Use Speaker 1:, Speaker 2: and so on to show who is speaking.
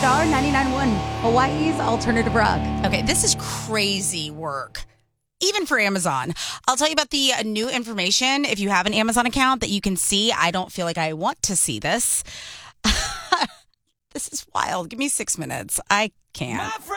Speaker 1: Star 99.1, Hawaii's alternative rock.
Speaker 2: Okay, this is crazy work. Even for Amazon. I'll tell you about the new information. If you have an Amazon account that you can see, I don't feel like I want to see this. This is wild. Give me 6 minutes. I can't.